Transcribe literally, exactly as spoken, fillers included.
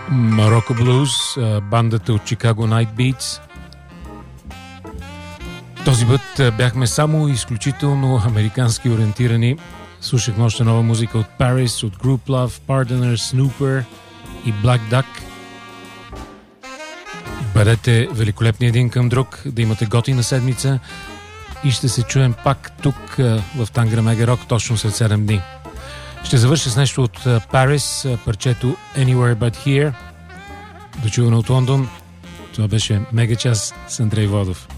Morocco Blues, бандата от Chicago Night Beats. Този път бяхме само изключително американски ориентирани. Слушахме още нова музика от Paris, от Group Love, Pardoners, Snooper и Black Duck. Бъдете великолепни един към друг, да имате готина седмица и ще се чуем пак тук в Тангра Мега Рок точно след седем дни. Ще завърша с нещо от Paris, парчето Anywhere But Here. Дочуване от Лондон. Това беше Мега час с Андрей Водов.